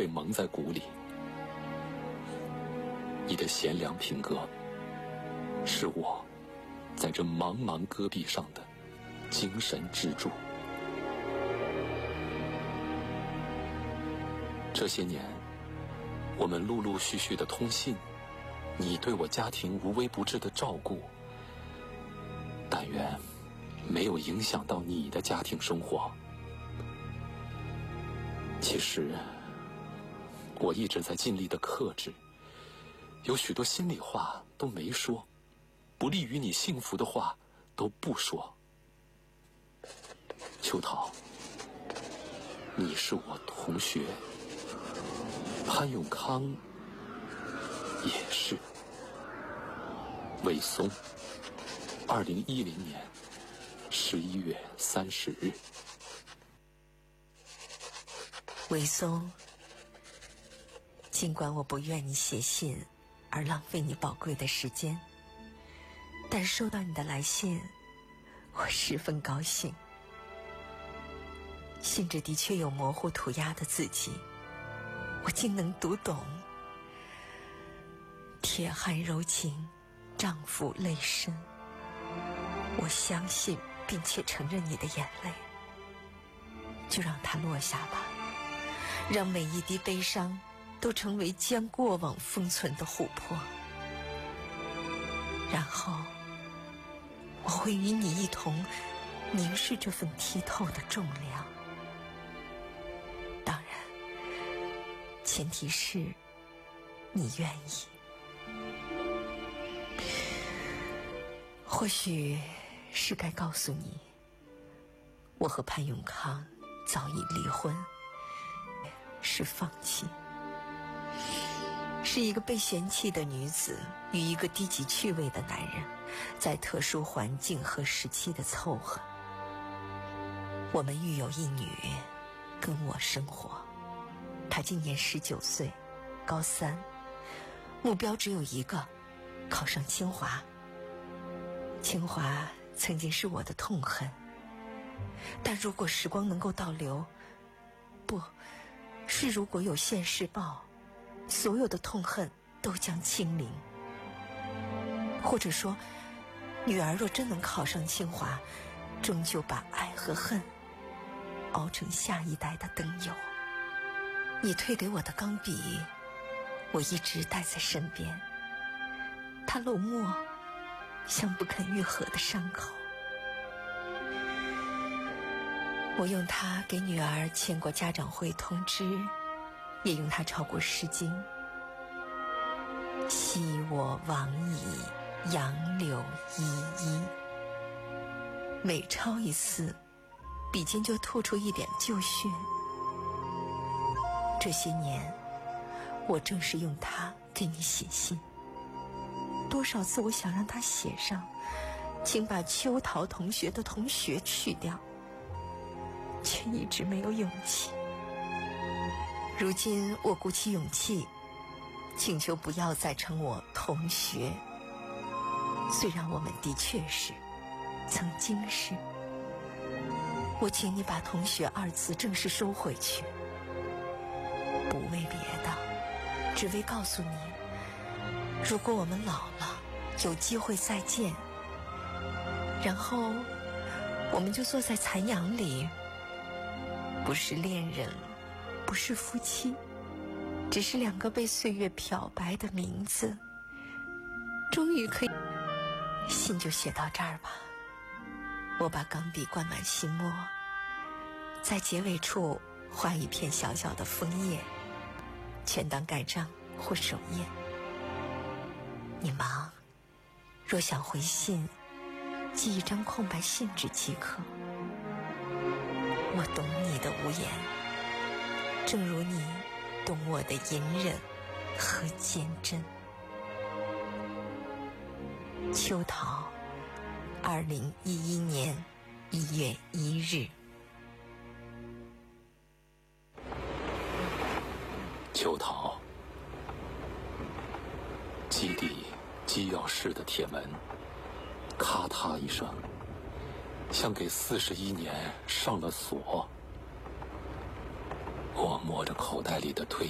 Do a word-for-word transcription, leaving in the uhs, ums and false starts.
被蒙在鼓里。你的贤良品格，是我在这茫茫戈壁上的精神支柱。这些年，我们陆陆续续的通信，你对我家庭无微不至的照顾，但愿没有影响到你的家庭生活。其实，我一直在尽力的克制，有许多心里话都没说，不利于你幸福的话都不说。秋桃，你是我同学，潘永康也是。魏松，二零一零年十一月三十日。 魏松，尽管我不愿你写信而浪费你宝贵的时间，但收到你的来信，我十分高兴。信纸的确有模糊涂鸦的字迹，我竟能读懂。铁汉柔情，丈夫泪深。我相信并且承认你的眼泪，就让它落下吧，让每一滴悲伤都成为将过往封存的琥珀。然后我会与你一同凝视这份剔透的重量。当然，前提是你愿意。或许是该告诉你，我和潘永康早已离婚，是放弃。是一个被嫌弃的女子与一个低级趣味的男人在特殊环境和时期的凑合。我们育有一女，跟我生活。她今年十九岁，高三，目标只有一个，考上清华。清华曾经是我的痛恨，但如果时光能够倒流，不是如果有现世报，所有的痛恨都将清零。或者说，女儿若真能考上清华，终究把爱和恨熬成下一代的灯油。你退给我的钢笔，我一直带在身边，它落墨像不肯愈合的伤口。我用它给女儿签过家长会通知，也用它抄过诗经。昔我往矣，杨柳依依。每抄一次，笔尖就吐出一点旧血。这些年，我正是用它给你写信。多少次我想让他写上，请把秋桃同学的同学去掉，却一直没有勇气。如今我鼓起勇气，请求不要再称我同学。虽然我们的确是曾经是，我请你把同学二字正式收回去，不为别的，只为告诉你，如果我们老了，有机会再见，然后我们就坐在残阳里，不是恋人，不是夫妻，只是两个被岁月漂白的名字，终于可以。信就写到这儿吧。我把钢笔灌满信墨，在结尾处画一片小小的枫叶，全当盖章或手印。你忙，若想回信，寄一张空白信纸即可。我懂你的无言，正如你懂我的隐忍和坚贞。秋桃，二零一一年一月一日。 秋桃，基地机要室的铁门咔嗒一声，像给四十一年上了锁。我摸着口袋里的退